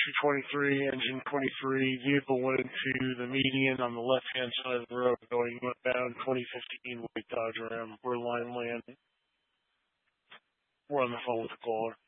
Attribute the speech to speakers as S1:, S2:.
S1: 223, engine 23, vehicle went into the median on the left-hand side of the road going westbound, 2015 white Dodge Ram. We're line land. We're on the phone with the caller.